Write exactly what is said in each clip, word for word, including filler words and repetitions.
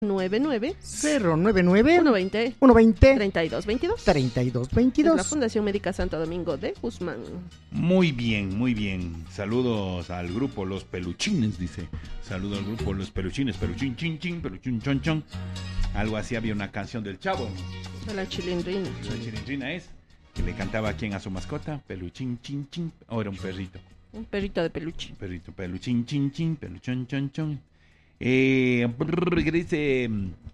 nueve nueve cero nueve nueve uno veinte uno veinte treinta y dos veintidós. treinta y dos Es veintidós. la Fundación Médica Santo Domingo de Guzmán. Muy bien, muy bien. Saludos al grupo Los Peluchines, dice. Saludos al grupo Los Peluchines, peluchín, chin, chin, peluchín, chon, chon. Algo así, había una canción del Chavo, ¿no? De la Chilindrina. La Chilindrina es, que le cantaba a quien a su mascota, peluchín, chin, chin. O era un perrito. Un perrito de peluche. Un perrito, peluchín, chin, chin, peluchón, chon, chon. Eh, brr, que dice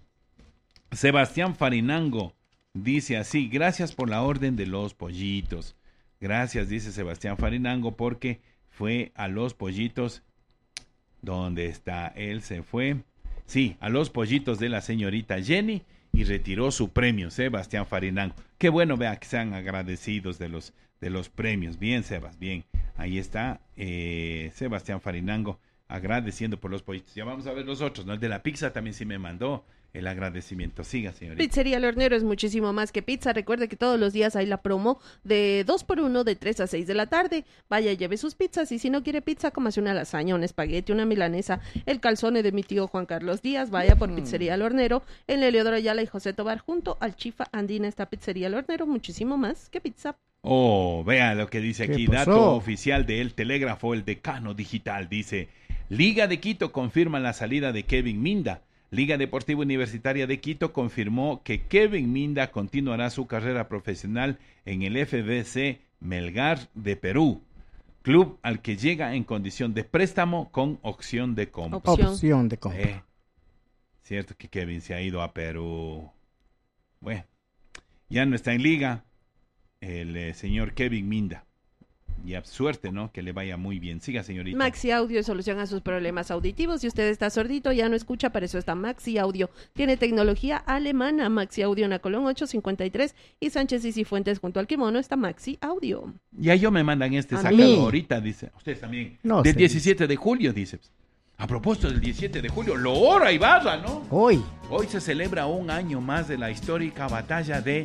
Sebastián Farinango, dice así: gracias por la orden de los pollitos. Gracias, dice Sebastián Farinango, porque fue a los pollitos. ¿Dónde está? Él se fue. Sí, a los pollitos de la señorita Jenny y retiró su premio, Sebastián Farinango. Qué bueno, vea, que sean agradecidos de los, de los premios. Bien, Sebas, bien. Ahí está eh, Sebastián Farinango agradeciendo por los pollitos. Ya vamos a ver los otros, ¿no? El de la pizza también sí me mandó el agradecimiento. Siga, señorita. Pizzería El Hornero es muchísimo más que pizza. Recuerde que todos los días hay la promo de dos por uno de tres a seis de la tarde. Vaya, lleve sus pizzas y si no quiere pizza, cómase una lasaña, un espagueti, una milanesa, el calzone de mi tío Juan Carlos Díaz. Vaya por Pizzería El Hornero en Eleodoro Ayala y José Tobar junto al Chifa Andina está Pizzería El Hornero. Muchísimo más que pizza. Oh, vea lo que dice aquí. Dato oficial de El Telégrafo, el Decano Digital. Dice: Liga de Quito confirma la salida de Kevin Minda. Liga Deportiva Universitaria de Quito confirmó que Kevin Minda continuará su carrera profesional en el F B C Melgar de Perú, club al que llega en condición de préstamo con opción de compra. Opción, opción de compra. Eh, cierto que Kevin se ha ido a Perú. Bueno, ya no está en liga el eh, señor Kevin Minda. Y a suerte, ¿no? Que le vaya muy bien. Siga, señorita. Maxi Audio soluciona sus problemas auditivos. Si usted está sordito, ya no escucha, para eso está Maxi Audio. Tiene tecnología alemana. Maxi Audio en Colón ocho cincuenta y tres y Sánchez y Cifuentes junto al Kimono está Maxi Audio. Ya yo me mandan este, A sácalo mí. ahorita, dice. Ustedes también. No del sé. diecisiete de julio, dice. A propósito del diecisiete de julio, lo hora Ibarra, ¿no? Hoy. Hoy se celebra un año más de la histórica batalla de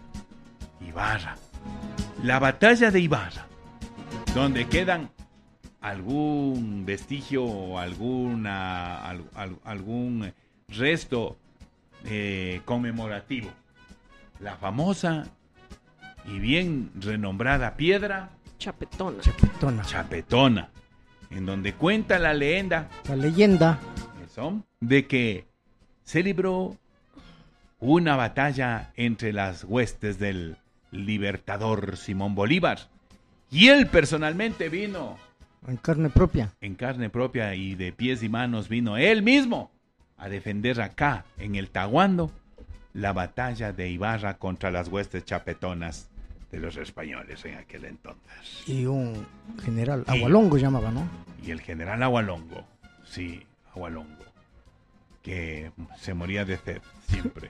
Ibarra. La batalla de Ibarra, donde quedan algún vestigio o alguna, al, al, algún resto eh, conmemorativo. La famosa y bien renombrada piedra Chapetona. Chapetona. Chapetona, en donde cuenta la leyenda, La leyenda. eso, de que se libró una batalla entre las huestes del libertador Simón Bolívar. Y él personalmente vino En carne propia. en carne propia y de pies y manos, vino él mismo a defender acá, en el Tahuando, la batalla de Ibarra contra las huestes chapetonas de los españoles en aquel entonces. Y un general, Sí. Agualongo llamaba, ¿no? Y el general Agualongo, sí, Agualongo, que se moría de sed siempre.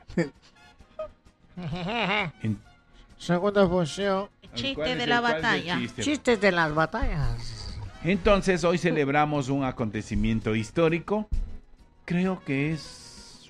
En- Segunda función. ¿cuál Chiste es de el- la cuál es el batalla. chiste? Chistes de las batallas. Entonces hoy celebramos un acontecimiento histórico, creo que es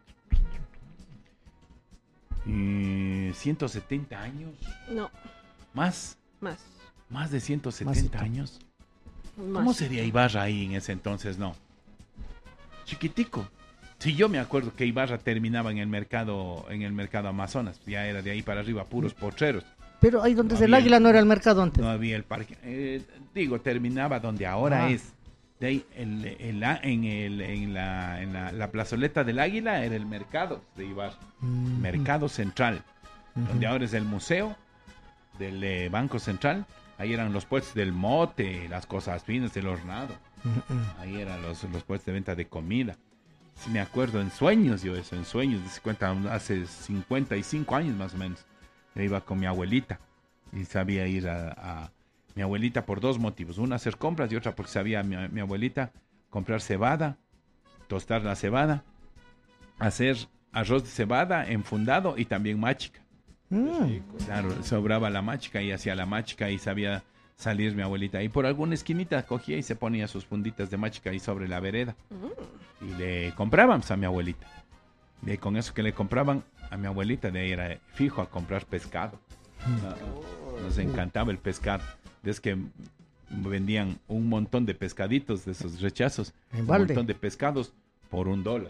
eh, ciento setenta años, No, más, más. más de ciento Más setenta y- años. más. ¿Cómo sería Ibarra ahí en ese entonces? No, chiquitico. Sí, yo me acuerdo que Ibarra terminaba en el mercado, en el mercado Amazonas, ya era de ahí para arriba, puros potreros. Pero ahí donde No es el había- águila no era el mercado antes. No había el parque. Eh, digo, terminaba donde ahora Ah. es. De ahí, el, el- en, el, en, la, en la, la plazoleta del Águila era el mercado de Ibarra. Mm, Mercado Central. ujú. Donde ahora es el museo del eh, Banco Central. Ahí eran los puestos del mote, las cosas finas, el hornado. Mm, mm. Ahí eran los, los puestos de venta de comida. Sí me acuerdo, en sueños yo eso, en sueños. Se cuenta, hace cincuenta y cinco años más o menos. Yo iba con mi abuelita y sabía ir a, a mi abuelita por dos motivos. Una, hacer compras, y otra porque sabía mi, mi abuelita comprar cebada, tostar la cebada, hacer arroz de cebada enfundado y también máchica. Mm. Claro, sobraba la máchica y hacía la máchica y sabía salir mi abuelita. Y por alguna esquinita cogía y se ponía sus funditas de máchica ahí sobre la vereda. Y le compraban a mi abuelita. Y con eso que le compraban a mi abuelita, de ahí era fijo a comprar pescado. Ah, Nos encantaba el pescado. Es que vendían un montón de pescaditos de esos rechazos. En Un balde. montón de pescados por un dólar.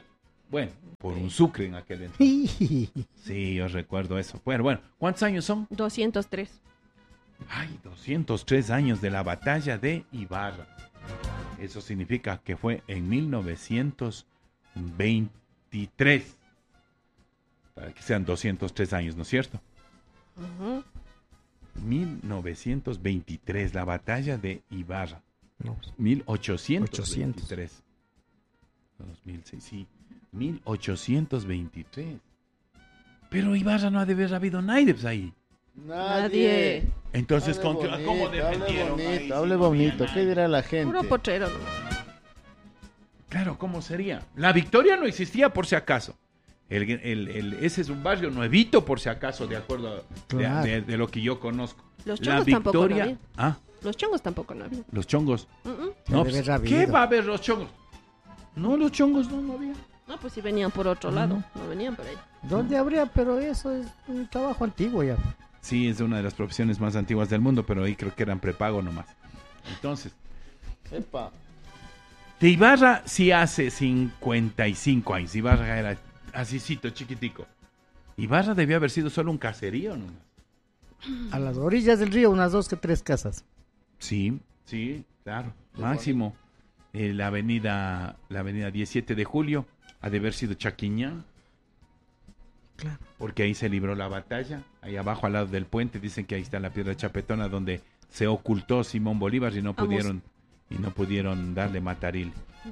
Bueno, por un sucre en aquel entonces. Sí, yo recuerdo eso. Bueno, bueno, ¿cuántos años son? doscientos tres. Ay, doscientos tres años de la batalla de Ibarra. Eso significa que fue en mil novecientos veintitrés. Para que sean doscientos tres años, ¿no es cierto? Ujú. mil novecientos veintitrés, la batalla de Ibarra. No. mil ochocientos veintitrés. dos mil seis, sí. mil ochocientos veintitrés. Pero Ibarra no ha de haber habido nadie pues, ahí. Nadie. Entonces, Hable ¿con qué- bonito, ¿cómo hable defendieron? bonito, Ahí sí hable no había bonito. nadie. ¿Qué dirá la gente? Puro potrero. ¿No? Claro, ¿cómo sería? La Victoria no existía por si acaso. El, el- el- ese es un barrio nuevito por si acaso, de acuerdo a- de, Claro. de- de lo que yo conozco. Los La chongos tampoco no Victoria... había. Ah, Los chongos tampoco no había. los chongos. Mm, mm. No, debe pues, haber ¿qué habido. va a haber los chongos? No, los chongos no, no había. No, pues sí venían por otro lado. No venían por ahí. ¿Dónde habría? Pero eso es un trabajo antiguo ya. Sí, es una de las profesiones más antiguas del mundo, pero ahí creo que eran prepago nomás. Entonces, Epa. de Ibarra sí hace cincuenta y cinco años. Ibarra era asícito, chiquitico. Ibarra debió haber sido solo un caserío nomás. A las orillas del río, unas dos que tres casas. Sí, sí, claro. Máximo. Eh, la avenida la avenida diecisiete de julio ha de haber sido Chaquiñán. Claro. Porque ahí se libró la batalla. Ahí abajo al lado del puente dicen que ahí está la piedra chapetona donde se ocultó Simón Bolívar y no Vamos. pudieron y no pudieron darle mataril.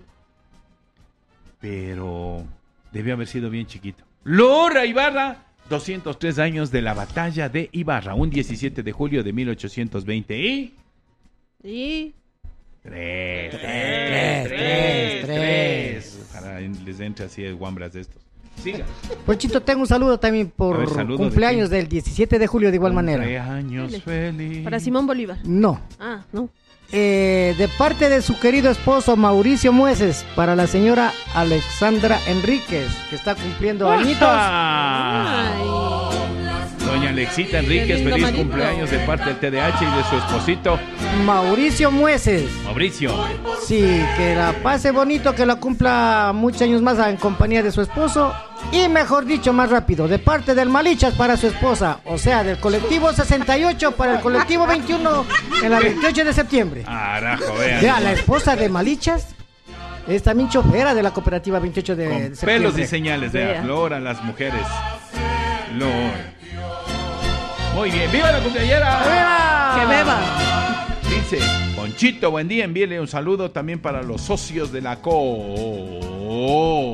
Pero debió haber sido bien chiquito. Lora Ibarra, doscientos tres años de la batalla de Ibarra, un diecisiete de julio de mil ochocientos veinte y Y tres, tres, tres, tres, tres, tres. Ojalá les entre así de guambras de estos. Siga. Ponchito, tengo un saludo también A por ver, ¿saludo de cumpleaños quién? del diecisiete de julio de igual manera. Cumpleaños Dile. feliz. para Simón Bolívar. No. Ah, no. Eh, de parte de su querido esposo Mauricio Mueces, para la señora Alexandra Enríquez, que está cumpliendo añitos. Ah. Ay. Doña Alexita Enríquez, lindo feliz manito. cumpleaños de parte del T D A H y de su esposito Mauricio Mueces. Mauricio. Sí, que la pase bonito, que la cumpla muchos años más en compañía de su esposo. Y mejor dicho, más rápido, de parte del Malichas para su esposa. O sea, del colectivo sesenta y ocho para el colectivo veintiuno en la veintiocho de septiembre. Carajo, vean. Ya, la esposa de Malichas es también chofera de la cooperativa veintiocho de, Con de septiembre. pelos y señales de Vea. Flora, las mujeres. Lord. Muy bien, ¡viva la cumpleañera! Que beba. Dice, Ponchito, buen día, envíele un saludo también para los socios de la co.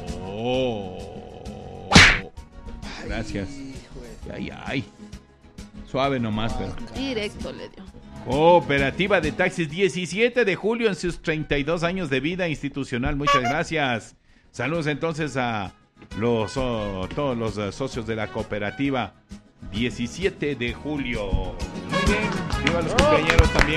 Gracias. Ay, ay. Suave nomás, pero. Directo le dio. Cooperativa de Taxis, diecisiete de julio en sus treinta y dos años de vida institucional. Muchas gracias. Saludos entonces a los oh, todos los eh, socios de la cooperativa. diecisiete de julio. Muy bien. Viva los compañeros también.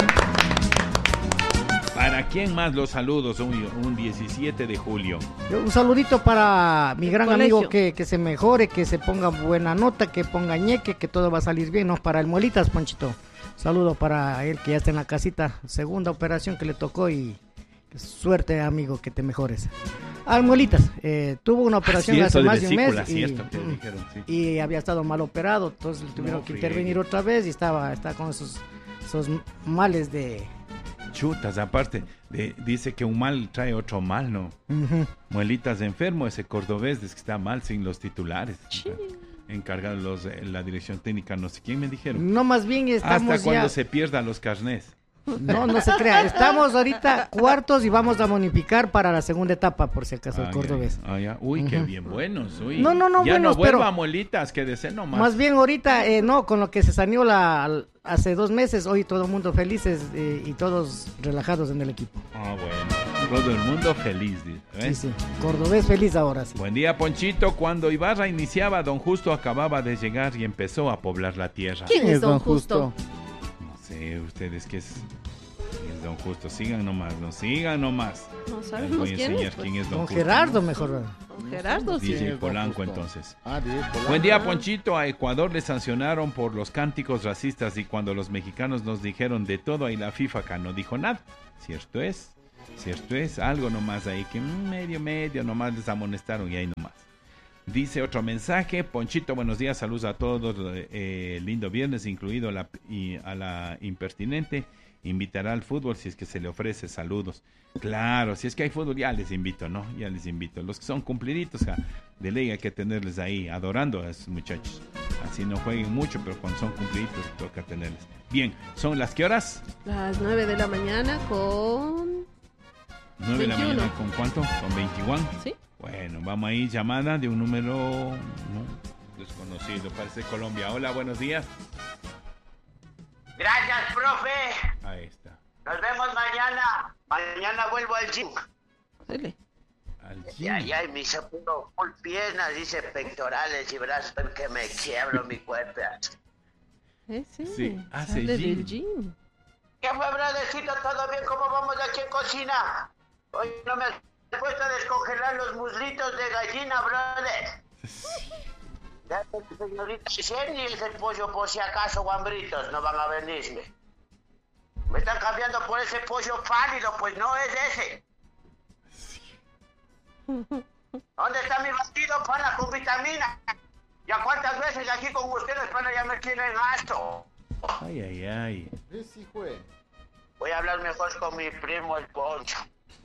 ¿Para quién más los saludos? Un, un diecisiete de julio. Yo, un saludito para mi gran Colegio. amigo que, que se mejore, que se ponga buena nota, que ponga ñeque, que todo va a salir bien, ¿no? Para el Muelitas, Ponchito. Saludo para él que ya está en la casita. Segunda operación que le tocó y suerte, amigo, que te mejores. Al Muelitas, eh, tuvo una operación Ah, hace cierto, más de un mes vesícula, y, cierto, que mm, dijeron, sí. y había estado mal operado, entonces le tuvieron No que friegue. intervenir otra vez y estaba, estaba con esos, esos males de... Chutas, aparte, de- dice que un mal trae otro mal, ¿no? Ujú. Muelitas enfermo, ese cordobés es que está mal sin los titulares. Encargados los, eh, la dirección técnica, no sé quién me dijeron. No, más bien estamos Hasta cuando ya... se pierdan los carnés. No, no se crea. Estamos ahorita cuartos y vamos a bonificar para la segunda etapa, por si acaso, el Ay, cordobés. ay, ay, uy, qué Ujú. bien buenos. Uy. No, no, no, ya buenos, no vuelva pero- a Muelitas, que de ser nomás. Más bien ahorita, eh, no, con lo que se saneó la, hace dos meses, hoy todo el mundo felices eh, y todos relajados en el equipo. Ah, bueno. Todo el mundo feliz, dice, Sí, ¿ves? sí. Cordobés feliz ahora, sí. Buen día, Ponchito. Cuando Ibarra iniciaba, Don Justo acababa de llegar y empezó a poblar la tierra. ¿Quién es Don Justo? No sé, ustedes qué es. ¿Quién es Don Justo? Sigan nomás, no sigan nomás. No Les sabemos voy a quién enseñar es. pues. quién es Don Don Justo. Gerardo mejor. Don Gerardo, sí. D J es Don Polanco, Justo? entonces. Ah, D J Polanco. Buen día, Ponchito. A Ecuador le sancionaron por los cánticos racistas y cuando los mexicanos nos dijeron de todo y la FIFA acá no dijo nada. ¿Cierto es? ¿Cierto es? Algo nomás ahí que mm, medio, medio, nomás les amonestaron y ahí nomás. Dice otro mensaje, Ponchito, buenos días, saludos a todos, eh, lindo viernes, incluido la, y a la impertinente, invitará al fútbol si es que se le ofrece, saludos. Claro, si es que hay fútbol ya les invito, ¿no? Ya les invito. Los que son cumpliditos, ja, de ley hay que tenerles ahí, adorando a esos muchachos. Así no jueguen mucho, pero cuando son cumpliditos toca tenerles. Bien, ¿son las qué horas? Las nueve de la mañana con... nueve de la veintiuno. mañana, ¿con cuánto? ¿Con veintiuno? Sí. Bueno, vamos ahí, llamada de un número no, desconocido, parece Colombia. Hola, buenos días. Gracias, profe. Ahí está. Nos vemos mañana. Mañana vuelvo al gym. Dale. Al Y ay, ay, me hice puro full piernas, dice pectorales y brazos, porque me quiebro mi cuerpo. Ese. Sí, hace Sale gym. del gym. ¿Qué fue, brothercito? ¿Todo bien? ¿Cómo vamos aquí en cocina? Hoy no me he puesto a descongelar los muslitos de gallina, brother. Ya, señorita Jenny, es el pollo por si acaso, guambritos, no van a venirme. Me están cambiando por ese pollo pálido, pues no es ese. ¿Dónde está mi batido, pana, con vitamina? ¿Ya cuántas veces aquí con ustedes, pana, ya me tienen harto? Ay, ay, ay. Sí, fue. Voy a hablar mejor con mi primo, el Poncho.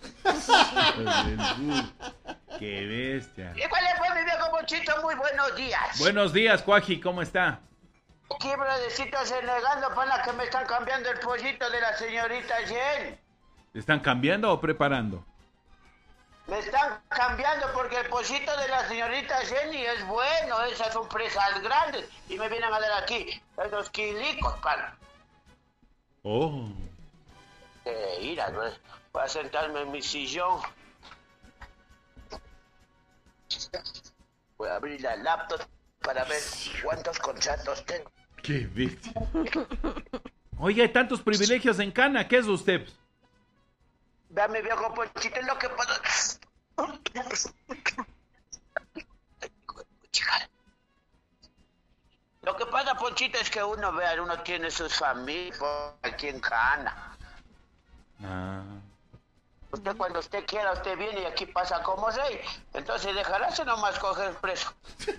Qué bestia. ¿Y cuál fue, mi viejo Ponchito? Muy buenos días. Buenos días, Cuaji, ¿cómo está? Aquí, brodecito, se negando, pana, que me están cambiando el pollito de la señorita Jen. ¿Le están cambiando o preparando? Me están cambiando porque el pollito de la señorita Jenny es bueno, esas son presas grandes. Y me vienen a dar aquí esos kilicos, pana. Oh. Eh, mira, ¿no? Voy a sentarme en mi sillón. Voy a abrir la laptop para ver cuántos contratos tengo. Qué bestia. Oye, hay tantos privilegios en Cana, ¿qué es usted? Vean, mi viejo Ponchito, es lo que puedo... Lo que pasa, Ponchito, es que uno, vean, uno tiene sus familias aquí en Cana. Ah. Usted cuando usted quiera, usted viene y aquí pasa como rey. Entonces dejarás nomás coger preso.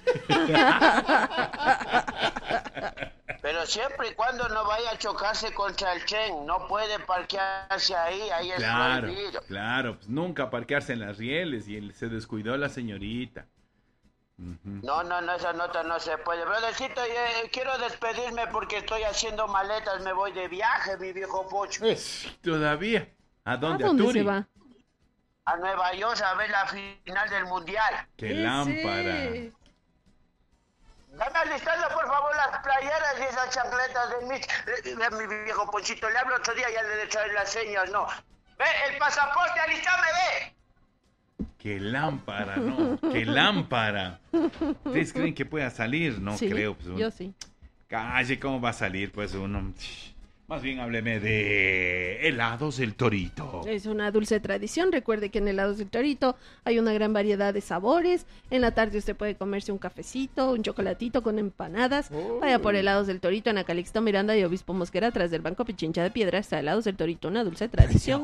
Pero siempre y cuando no vaya a chocarse contra el tren, no puede parquearse ahí, ahí es Claro, prohibido. claro, pues nunca parquearse en las rieles y él se descuidó la señorita. Ujú. No, no, no, esa nota no se puede. Brothercito, eh, quiero despedirme porque estoy haciendo maletas, me voy de viaje, mi viejo Pocho. Todavía. ¿A ¿A dónde? dónde Turi? se va? A Nueva York a ver la final del Mundial. ¡Qué Ese. lámpara! Dame alistando, por favor, las playeras y esas chancletas de Mitch. Eh, eh, mi viejo Ponchito, le hablo otro día y ya le de traer las señas, no. Ve, el pasaporte, alistame, ve. ¡Qué lámpara, no! ¡Qué lámpara! ¿Ustedes creen que pueda salir? No Sí, creo. Pues, yo sí. Calle, ¿cómo va a salir? Pues uno... Más bien hábleme de helados El Torito. Es una dulce tradición. Recuerde que en Helados del Torito hay una gran variedad de sabores. En la tarde usted puede comerse un cafecito, un chocolatito con empanadas. Vaya por Helados del Torito en Acalixto Miranda y Obispo Mosquera, tras del Banco Pichincha de Piedra. Está Helados del Torito, una dulce tradición.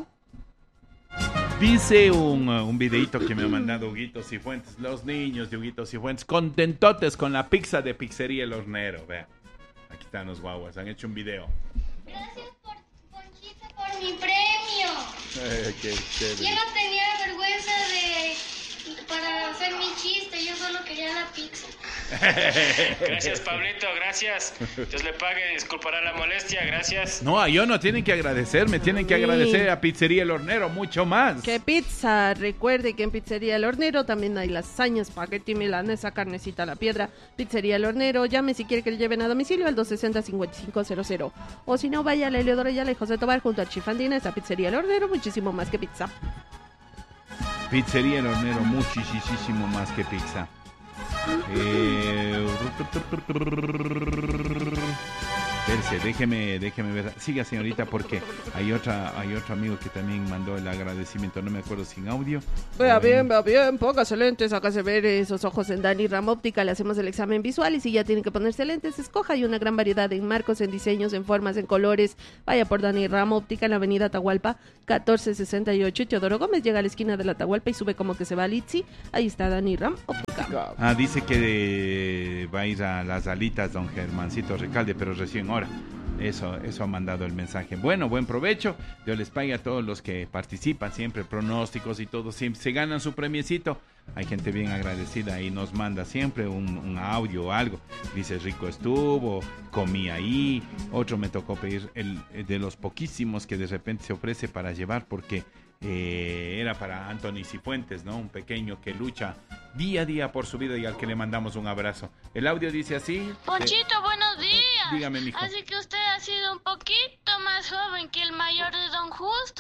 Dice un, uh, un videito que me ha mandado Huguito Cifuentes. Los niños de Huguito Cifuentes contentotes con la pizza de Pizzería El Hornero. Vea, aquí están los guaguas, han hecho un video. Gracias, por, Ponchito, por mi premio. Eh, qué chévere. Yo no tenía vergüenza de para hacer mi chiste, yo solo quería la pizza. Gracias, Pablito, gracias. Dios le pague, disculpará la molestia, gracias. No, a yo no tienen que agradecerme, tienen que Sí. agradecer a Pizzería El Hornero mucho más. ¿Qué pizza? Recuerde que en Pizzería El Hornero también hay lasañas, espagueti, milanesa, carnecita a la piedra. Pizzería El Hornero, llame si quiere que le lleven a domicilio al dos sesenta, cincuenta y cinco cero cero. O si no, vaya a la Eleodoro Yala y José Tobar junto a Chifandina, esa Pizzería El Hornero, muchísimo más que pizza. Pizzería El Hornero, muchísimo más que pizza. Eh... Espérese, déjeme, déjeme ver. Siga, señorita, porque hay otra, hay otro amigo que también mandó el agradecimiento, no me acuerdo, sin audio. Vea O bien, en- vea bien, póngase lentes, hágase ver esos ojos en Dani Ram Óptica, le hacemos el examen visual y si ya tiene que ponerse lentes, escoja, hay una gran variedad en marcos, en diseños, en formas, en colores. Vaya por Dani Ram Óptica en la avenida Atahualpa, catorce sesenta y ocho, Teodoro Gómez, llega a la esquina de la Atahualpa y sube como que se va a Litsi, ahí está Dani Ram Óptica. Ah, dice que eh, va a ir a las alitas, don Germancito Recalde, pero recién hora. Eso, eso ha mandado el mensaje. Bueno, buen provecho. Dios les pague a todos los que participan siempre, pronósticos y todo. Siempre se ganan su premiecito. Hay gente bien agradecida y nos manda siempre un, un audio o algo. Dice, rico estuvo, comí ahí. Otro me tocó pedir el de los poquísimos que de repente se ofrece para llevar porque eh, era para Anthony Cifuentes, ¿no? Un pequeño que lucha día a día por su vida y al que le mandamos un abrazo. El audio dice así. Ponchito, eh, buenos días. Dígame, mijo. Así que usted ha sido un poquito más joven que el mayor de Don Justo.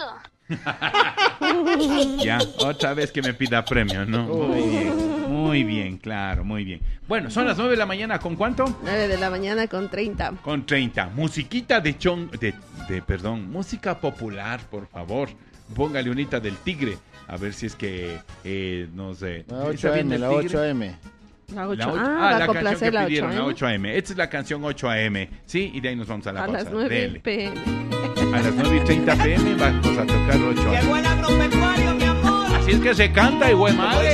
Ya, otra vez que me pida premio, ¿no? Muy bien, muy bien, claro, muy bien. Bueno, son las nueve de la mañana, ¿con cuánto? nueve de la mañana con treinta. Con treinta. Musiquita de chon, de, de, perdón, música popular, por favor. Póngale unita del Tigre, a ver si es que eh, nos... Eh, La ocho ¿está bien a eme, del la Tigre? ocho a eme. La ocho. La ocho- Ah, ah, va a la canción complacer que la pidieron, la ocho ocho a eme. Esta es la canción ocho a eme, ¿sí? Y de ahí nos vamos a la a pausa. las nueve Dele. pe eme. A las nueve y treinta pe eme vamos a tocar ocho a eme. Llegó el agropecuario, mi amor. Así es que se canta y güey madre.